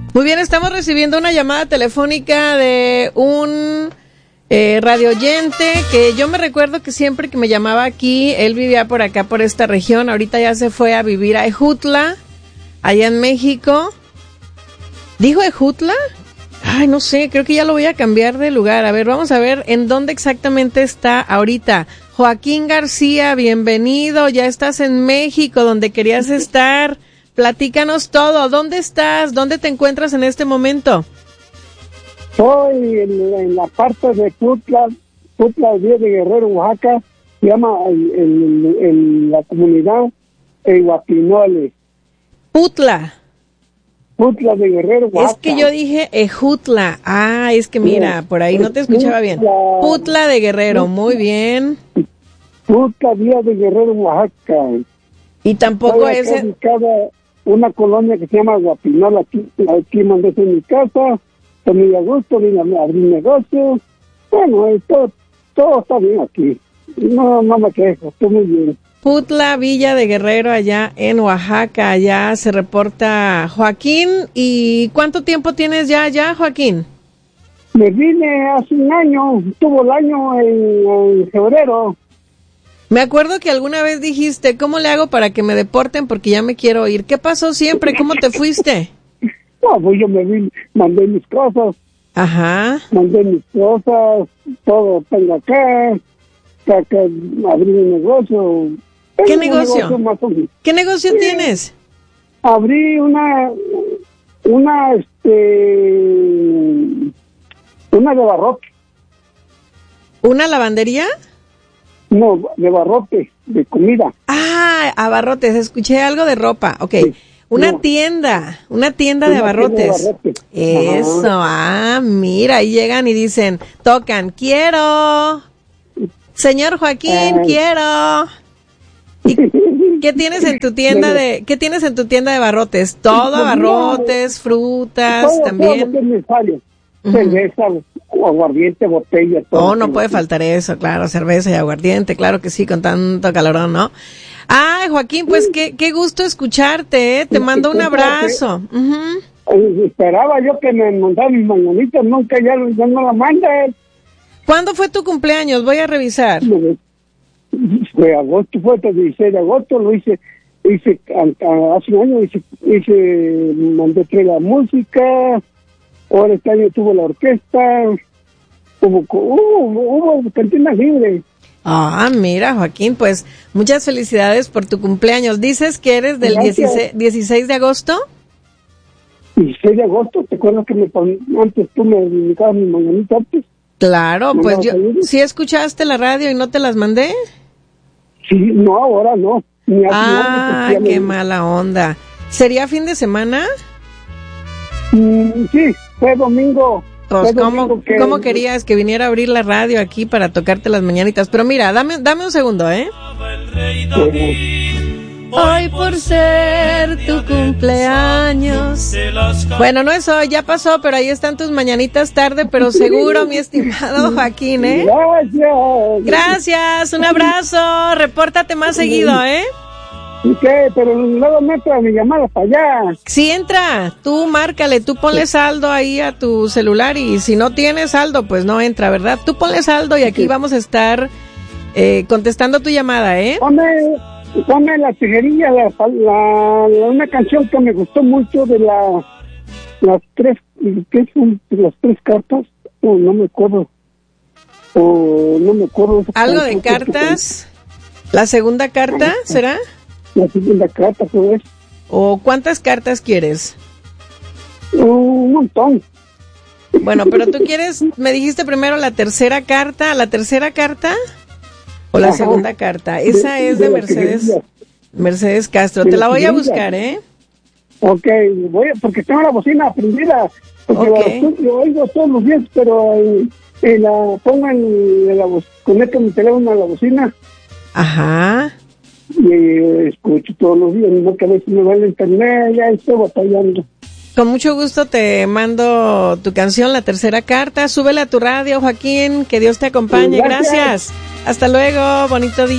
Muy bien, estamos recibiendo una llamada telefónica de un radioyente que yo me recuerdo que siempre que me llamaba aquí, él vivía por acá, por esta región. Ahorita ya se fue a vivir a Ejutla, allá en México. ¿Dijo Ejutla? Ay, no sé, creo que ya lo voy a cambiar de lugar. A ver, vamos a ver en dónde exactamente está ahorita. Joaquín García, bienvenido, ya estás en México, donde querías estar. Platícanos todo, ¿dónde estás? ¿Dónde te encuentras en este momento? Estoy en la parte de Putla de Guerrero, Oaxaca, se llama la comunidad Huapinole. Putla de Guerrero, Oaxaca. Es que yo dije Ejutla. Ah, es que mira, por ahí no te escuchaba bien. Putla de Guerrero, muy bien. Putla de Guerrero, Oaxaca. Y tampoco es una colonia que se llama Huapinole. Aquí mandé en mi casa, estoy muy a gusto, vine a abrir negocio. Bueno, todo está bien aquí. No me quejo, estoy muy bien. Putla, Villa de Guerrero, allá en Oaxaca, allá se reporta Joaquín. ¿Y cuánto tiempo tienes ya allá, Joaquín? Me vine hace un año, tuvo el año en febrero. Me acuerdo que alguna vez dijiste, ¿cómo le hago para que me deporten? Porque ya me quiero ir. ¿Qué pasó siempre? ¿Cómo te fuiste? No, pues yo me vine, mandé mis cosas. Ajá. Mandé mis cosas, todo tengo acá abrí un negocio. ¿Qué negocio? ¿Qué negocio tienes? Abrí una de barrote. ¿Una lavandería? No, de barrote, de comida. Ah, abarrotes, escuché algo de ropa, ok. Sí. Una tienda de abarrotes. Eso, mira, ahí llegan y dicen, tocan, quiero, señor Joaquín, quiero. ¿Y qué tienes en tu tienda de abarrotes? Todo abarrotes, frutas, todo, también. Todo lo que me cerveza, aguardiente, botella, todo. Oh, no puede faltar eso, claro, cerveza y aguardiente, claro que sí, con tanto calorón, ¿no? Ay, Joaquín, pues qué gusto escucharte, ¿eh? Te mando un abrazo. Esperaba yo que me mandaran mis mañanitas, nunca ya no la mandan. ¿Cuándo fue tu cumpleaños? Voy a revisar. Fue agosto, fue el 16 de agosto, lo hice hace un año, mandé la música. Ahora este año tuvo la orquesta, hubo cantina libre. Ah, mira, Joaquín, pues muchas felicidades por tu cumpleaños. ¿Dices que eres del 16 de agosto? 16 de agosto, ¿te acuerdas que antes tú me dedicabas mi mañanita antes? Claro, pues yo, ¿sí escuchaste la radio y no te las mandé? Sí, no, ahora no. Qué mala onda. ¿Sería fin de semana? Sí, fue domingo. Pues, ¿cómo querías que viniera a abrir la radio aquí para tocarte las mañanitas? Pero mira, dame un segundo, ¿eh? Hoy por ser tu cumpleaños. Bueno, no es hoy, ya pasó, pero ahí están tus mañanitas tarde, pero seguro, mi estimado Joaquín, ¿eh? Gracias, un abrazo, repórtate más seguido, ¿eh? ¿Qué? Pero luego me entra mi llamada para allá. Sí, entra, tú márcale, tú ponle saldo ahí a tu celular y si no tienes saldo, pues no entra, ¿verdad? Tú ponle saldo y aquí vamos a estar contestando tu llamada, ¿eh? Ponme la tijerilla, una canción que me gustó mucho de las tres, ¿qué son las tres cartas? No me acuerdo. ¿Algo de cartas? ¿La segunda carta, será? La segunda carta, pues. ¿O cuántas cartas quieres? Un montón. Bueno, pero tú quieres, me dijiste primero la tercera carta o la segunda carta. Esa es de Mercedes Castro. Te la voy a buscar, ¿eh? Ok, porque tengo la bocina prendida. Porque lo oigo todos los días, pero la pongo conecto mi teléfono a la bocina. Ajá. Y escucho todos los días, no que a veces me va el internet, ya estoy batallando. Con mucho gusto te mando tu canción, la tercera carta. Súbela a tu radio, Joaquín, que Dios te acompañe. Gracias. Hasta luego, bonito día.